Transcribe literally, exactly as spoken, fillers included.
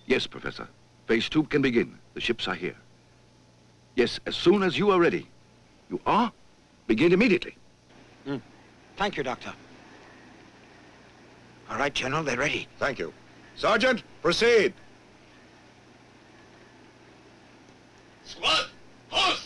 Yes, Professor. Phase two can begin. The ships are here. Yes, as soon as you are ready. You are? Begin immediately. Mm. Thank you, Doctor. All right, General, they're ready. Thank you. Sergeant, proceed. Squad, horse!